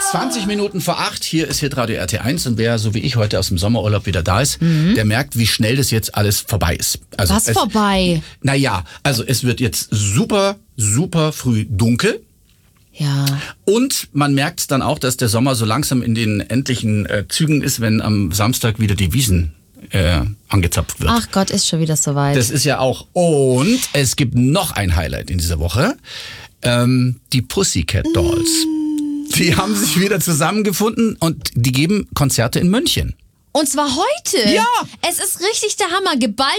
20 Minuten vor 8, hier ist Hitradio RT1 und wer so wie ich heute aus dem Sommerurlaub wieder da ist, der merkt, wie schnell das jetzt alles vorbei ist. Also Was vorbei? Naja, also es wird jetzt super, super früh dunkel. Ja. Und man merkt dann auch, dass der Sommer so langsam in den endlichen Zügen ist, wenn am Samstag wieder die Wiesn angezapft wird. Ach Gott, ist schon wieder soweit. Das ist ja auch. Und es gibt noch ein Highlight in dieser Woche. Die Pussycat Dolls. Die haben sich wieder zusammengefunden und die geben Konzerte in München. Und zwar heute. Ja. Es ist richtig der Hammer. Geballt